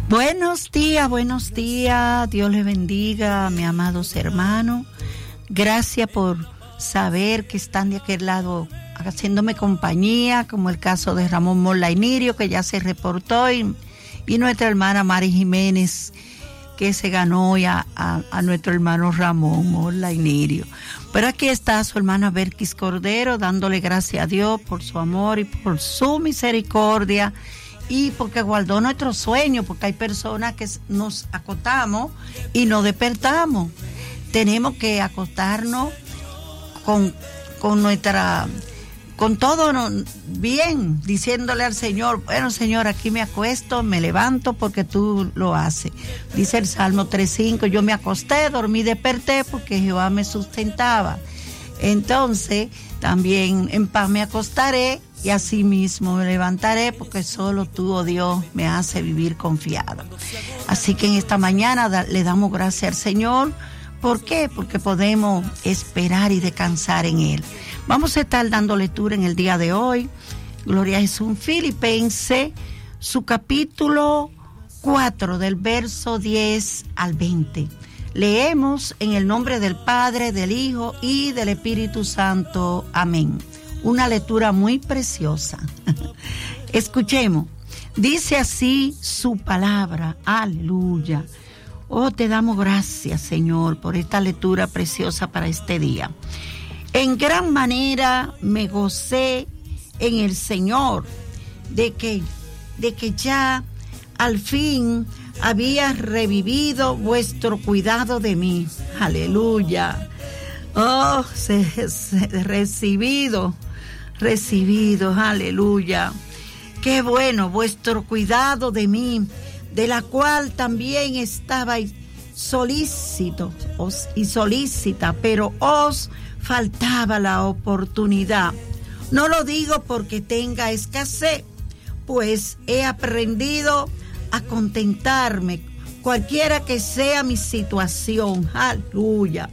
Buenos días. Dios les bendiga, mis amados hermanos. Gracias por saber que están de aquel lado haciéndome compañía, como el caso de Ramón Morlainirio, que ya se reportó, y nuestra hermana Mari Jiménez, que se ganó ya a nuestro hermano Ramón Morlainirio. Pero aquí está su hermana Berkis Cordero, dándole gracias a Dios por su amor y por su misericordia, y porque guardó nuestro sueño, porque hay personas que nos acostamos y nos despertamos. Tenemos que acostarnos con todo bien, diciéndole al Señor, bueno, Señor, aquí me acuesto, me levanto porque tú lo haces. Dice el Salmo 3:5, yo me acosté, dormí, desperté porque Jehová me sustentaba. Entonces, también en paz me acostaré y así mismo me levantaré, porque solo tú, oh Dios, me hace vivir confiado. Así que en esta mañana le damos gracias al Señor. ¿Por qué? Porque podemos esperar y descansar en Él. Vamos a estar dando lectura en el día de hoy. Gloria a Jesús. Filipenses, su capítulo 4, del verso 10 al 20. Leemos en el nombre del Padre, del Hijo y del Espíritu Santo. Amén. Una lectura muy preciosa. Escuchemos. Dice así su palabra. Aleluya. Oh, te damos gracias, Señor, por esta lectura preciosa para este día. En gran manera me gocé en el Señor de que ya al fin había revivido vuestro cuidado de mí. Aleluya. Oh, recibido, aleluya. Qué bueno, vuestro cuidado de mí, de la cual también estabais solícitos y solícita, pero os faltaba la oportunidad. No lo digo porque tenga escasez, pues he aprendido a contentarme, cualquiera que sea mi situación. Aleluya.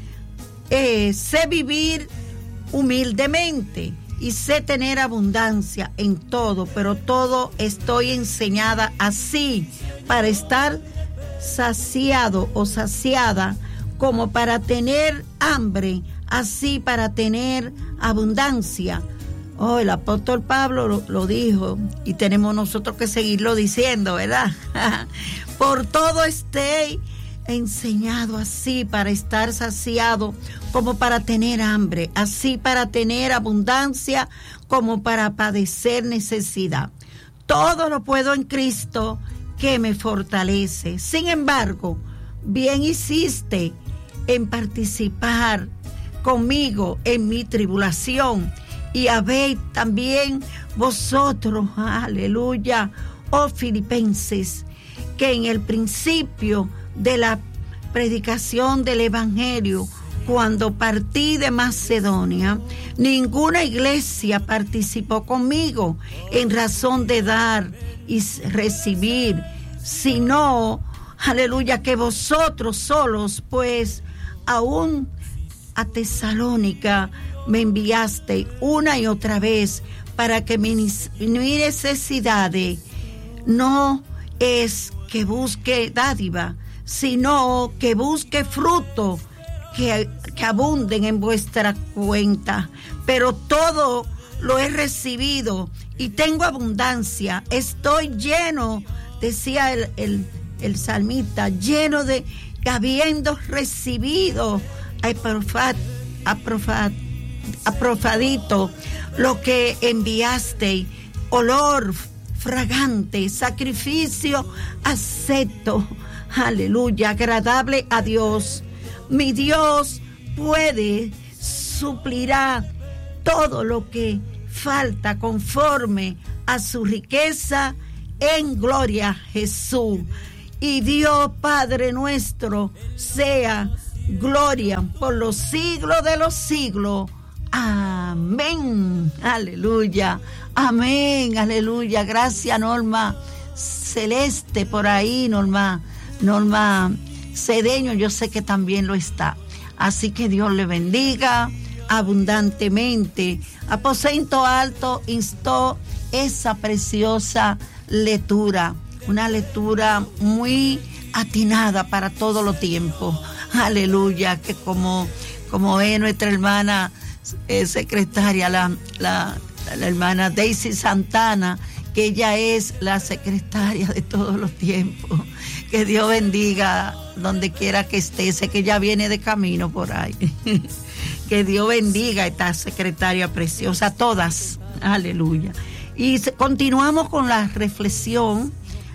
Sé vivir humildemente y sé tener abundancia en todo, pero todo estoy enseñada así, para estar saciado o saciada, como para tener hambre, así para tener abundancia. Oh, el apóstol Pablo lo dijo, y tenemos nosotros que seguirlo diciendo, ¿verdad? Por todo estoy enseñado así, para estar saciado, como para tener hambre, así para tener abundancia, como para padecer necesidad. Todo lo puedo en Cristo que me fortalece. Sin embargo, bien hiciste en participar conmigo en mi tribulación, y habéis también vosotros, aleluya, oh Filipenses, que en el principio de la predicación del Evangelio, cuando partí de Macedonia, ninguna iglesia participó conmigo en razón de dar y recibir, sino, aleluya, que vosotros solos, pues aún a Tesalónica me enviaste una y otra vez, para que mi necesidad no es que busque dádiva, sino que busque fruto que abunden en vuestra cuenta. Pero todo lo he recibido y tengo abundancia. Estoy lleno, decía el salmista, lleno de, habiendo recibido aprofadito lo que enviaste, olor fragante, sacrificio acepto, aleluya, agradable a Dios. Mi Dios suplirá todo lo que falta conforme a su riqueza en gloria, Jesús. Y Dios Padre nuestro sea gloria por los siglos de los siglos. Amén. Aleluya. Amén. Aleluya. Gracias, Norma Celeste, por ahí, Norma Cedeño, yo sé que también lo está. Así que Dios le bendiga abundantemente. Aposento Alto instó esa preciosa lectura. una lectura muy atinada para todos los tiempos. Aleluya, que como es nuestra hermana secretaria, la hermana Daisy Santana, que ella es la secretaria de todos los tiempos. Que Dios bendiga donde quiera que esté, sé que ella viene de camino por ahí. Que Dios bendiga a esta secretaria preciosa, todas, aleluya. Y continuamos con la reflexión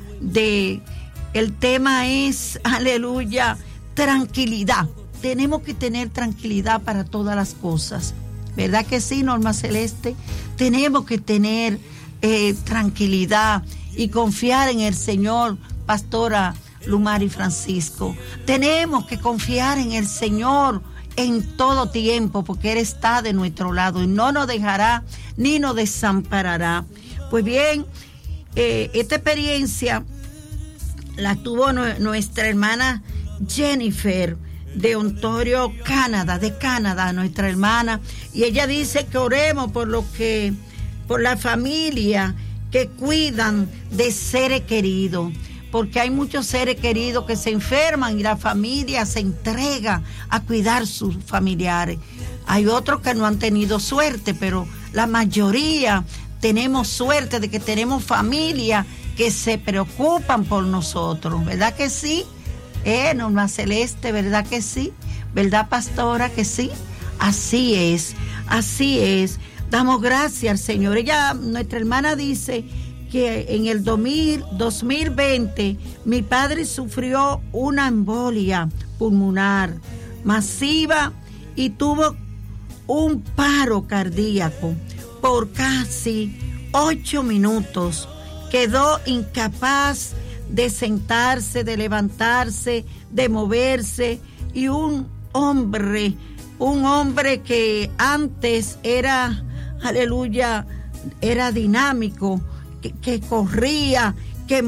el tema es, aleluya, tranquilidad. Tenemos que tener tranquilidad para todas las cosas, ¿verdad que sí, Norma Celeste? Tenemos que tener tranquilidad y confiar en el Señor, Pastora Lumari Francisco. Tenemos que confiar en el Señor en todo tiempo, porque Él está de nuestro lado y no nos dejará ni nos desamparará. Pues bien, esta experiencia la tuvo nuestra hermana Jennifer de Ontario, de Canadá, nuestra hermana, y ella dice que oremos por la familia que cuidan de seres queridos, porque hay muchos seres queridos que se enferman y la familia se entrega a cuidar sus familiares. Hay otros que no han tenido suerte, pero la mayoría tenemos suerte de que tenemos familia que se preocupan por nosotros, ¿verdad que sí? Norma Celeste, ¿verdad que sí? ¿Verdad, pastora, que sí? Así es. Damos gracias al Señor. Nuestra hermana dice que en el 2020 mi padre sufrió una embolia pulmonar masiva y tuvo un paro cardíaco por casi 8 minutos. Quedó incapaz de sentarse, de levantarse, de moverse, y un hombre que antes era, aleluya, era dinámico, que corría, que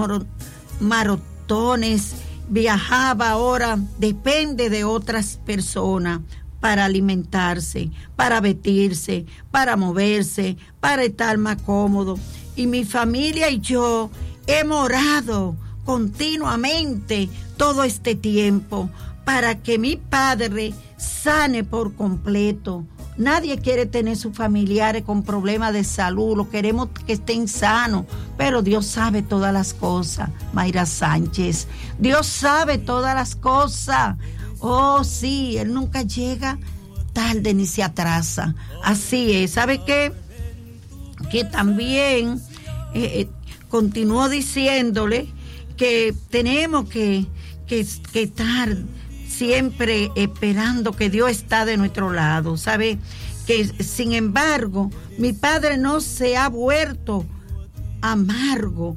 maratones, viajaba, ahora depende de otras personas para alimentarse, para vestirse, para moverse, para estar más cómodo. Y mi familia y yo hemos orado continuamente todo este tiempo para que mi padre sane por completo. Nadie quiere tener sus familiares con problemas de salud, lo queremos que estén sanos, pero Dios sabe todas las cosas, Mayra Sánchez. Dios sabe todas las cosas. Oh, sí, Él nunca llega tarde ni se atrasa. Así es. ¿Sabe qué? Que también continuó diciéndole que tenemos que estar siempre esperando que Dios está de nuestro lado. ¿Sabe? Que sin embargo, mi padre no se ha vuelto amargo,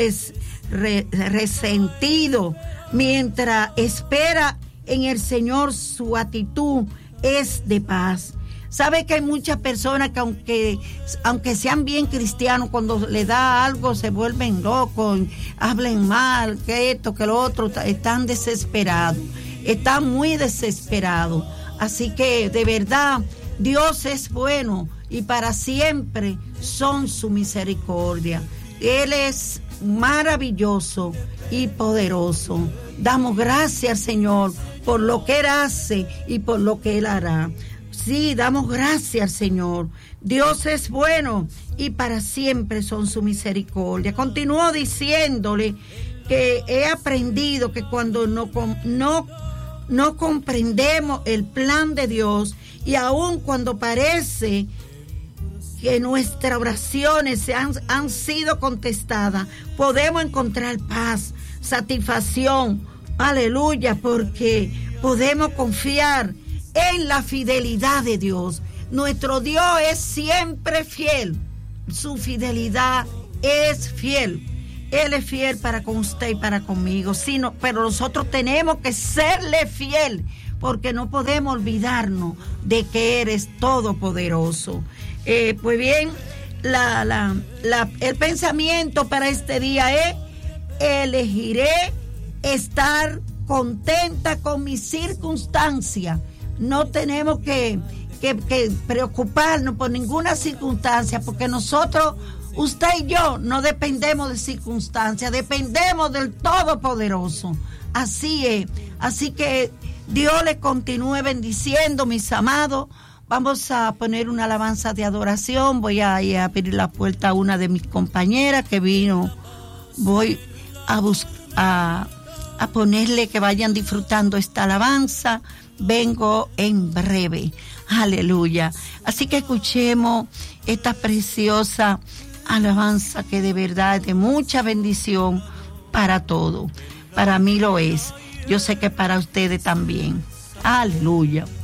resentido. Mientras espera en el Señor, su actitud es de paz. ¿Sabe que hay muchas personas que aunque sean bien cristianos, cuando le da algo se vuelven locos, hablen mal, que esto, que lo otro, están desesperados, están muy desesperados? Así que de verdad, Dios es bueno y para siempre son su misericordia. Él es maravilloso y poderoso. Damos gracias, Señor, por lo que Él hace y por lo que Él hará. Sí, damos gracias, Señor. Dios es bueno y para siempre son su misericordia. Continuó diciéndole que he aprendido que cuando no comprendemos el plan de Dios, y aun cuando parece que nuestras oraciones han sido contestadas, podemos encontrar paz, satisfacción, aleluya, porque podemos confiar en la fidelidad de Dios. Nuestro Dios es siempre fiel, su fidelidad es fiel. Él es fiel para con usted y para conmigo, pero nosotros tenemos que serle fiel, porque no podemos olvidarnos de que eres todopoderoso. Pues bien, el pensamiento para este día es: elegiré estar contenta con mis circunstancias. No tenemos que preocuparnos por ninguna circunstancia, porque nosotros Usted y yo no dependemos de circunstancias, dependemos del Todopoderoso. Así es. Así que Dios le continúe bendiciendo, mis amados. Vamos a poner una alabanza de adoración. Voy a ir a abrir la puerta a una de mis compañeras que vino. Voy a ponerle que vayan disfrutando esta alabanza. Vengo en breve. Aleluya. Así que escuchemos esta preciosa alabanza que de verdad es de mucha bendición para todos. Para mí lo es. Yo sé que para ustedes también. Aleluya.